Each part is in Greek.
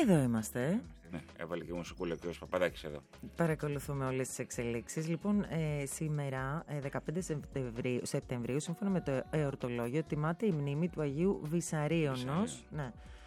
Εδώ είμαστε. Ναι, έβαλε και μουσικούλα και ο Παπαδάκης εδώ. Παρακολουθούμε όλες τις εξελίξεις. Λοιπόν, σήμερα, 15 Σεπτεμβρίου, σύμφωνα με το εορτολόγιο, τιμάται η μνήμη του Αγίου Βυσαρίωνος. Ναι.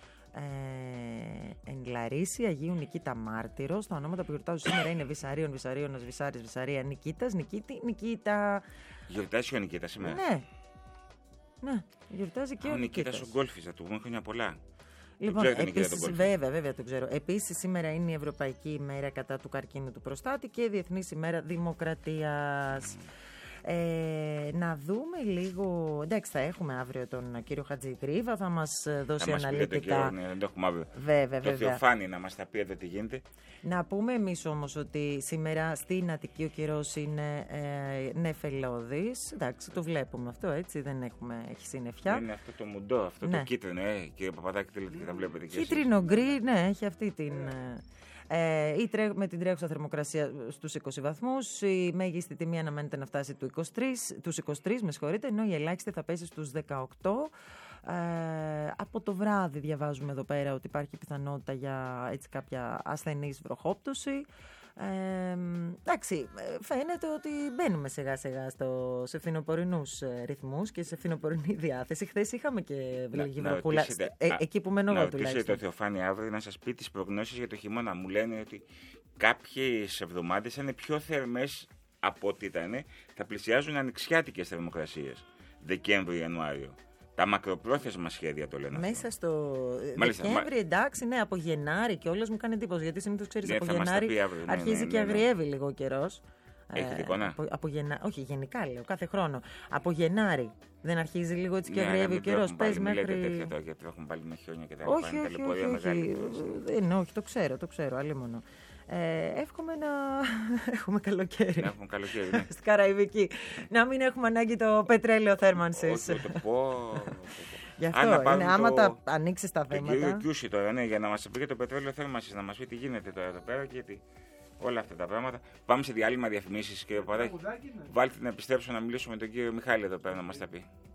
Εν Λαρίση, Αγίου Νικήτα Μάρτυρος. Τα ονόματα που γιορτάζουν σήμερα είναι Βυσαρίων, Βυσαρίωνος, Βυσάρης, Βυσαρία, Νικήτας, Νικήτη, Νικήτα. Γιορτάζει και ο Νικήτας σήμερα. Ναι, γιορτάζει και ο Νικήτας. Ο Γκόλφης, θα του πούμε χρόνια πολλά. Λοιπόν, επίσης, βέβαια το ξέρω. Επίσης, σήμερα είναι η Ευρωπαϊκή ημέρα κατά του καρκίνου του προστάτη και η Διεθνής ημέρα Δημοκρατίας. Να δούμε λίγο. Εντάξει, θα έχουμε αύριο τον κύριο Χατζηγρίβα, θα μας δώσει αναλυτικά. Δεν το έχουμε αύριο. Βέβαια. Το Θεοφάνη να μας τα πει εδώ τι γίνεται. Να πούμε εμείς όμως ότι σήμερα στην Αττική ο καιρός είναι νεφελώδης. Εντάξει, το βλέπουμε αυτό, έτσι, δεν έχει συννεφιά. Είναι αυτό το μουντό, αυτό το κίτρινο, κύριε Παπαδάκη, θέλετε και τα βλέπετε και εσείς. Κίτρινο-γκρι, ναι, έχει αυτή την. Με την τρέχουσα θερμοκρασία στους 20 βαθμούς, η μέγιστη τιμή αναμένεται να φτάσει τους 23, με συγχωρείτε, ενώ η ελάχιστη θα πέσει στους 18. Από το βράδυ διαβάζουμε εδώ πέρα ότι υπάρχει πιθανότητα για έτσι, κάποια ασθενής βροχόπτωση. Εντάξει, φαίνεται ότι μπαίνουμε σιγά σιγά σε φθινοπορεινούς ρυθμούς και σε φθινοπορεινή διάθεση. Χθες είχαμε και λίγη βροχούλα εκεί που μένω εγώ τουλάχιστον. Να το Θεοφάνη αύριο να σας πει τις προγνώσεις για το χειμώνα. Μου λένε ότι κάποιες εβδομάδες θα είναι πιο θερμές από ό,τι ήταν. Θα πλησιάζουν ανοιξιάτικες θερμοκρασίες Δεκέμβριο-Ιανουάριο. Τα μακροπρόθεσμα σχέδια το λένε. Μέσα στο Δεκέμβρη, εντάξει, ναι, από Γενάρη και όλες μου κάνει εντύπωση. Γιατί συνήθως ξέρεις από Γενάρη αρχίζει και αγριεύει λίγο ο καιρός. Έχετε εικόνα? Όχι, γενικά λέω, κάθε χρόνο. Από Γενάρη δεν αρχίζει λίγο έτσι και αγριεύει ο καιρός. Πες μέχρι. Δεν λέτε τέτοια τώρα, γιατί έχουμε πάλι με χιόνια και τα λοιπά. Όχι, το ξέρω, αλλήμονο. Εύχομαι να έχουμε καλοκαίρι. Να έχουμε καλοκαίρι, ναι. Στην Καραϊβική. Να μην έχουμε ανάγκη το πετρέλαιο θέρμανσης. Όχι, το πω. Γι' αυτό είναι, άμα τα ανοίξεις τα θέματα. Τον κύριο Κιούση τώρα, ναι, για να μας πει για το πετρέλαιο θέρμανσης, να μας πει τι γίνεται τώρα εδώ πέρα και γιατί όλα αυτά τα πράγματα. Πάμε σε διάλειμμα διαφημίσεις, κύριε Παπαδάκη. Βάλτε να επιστρέψω να μιλήσουμε με τον κύριο Μιχάλη εδώ πέρα να μας τα πει.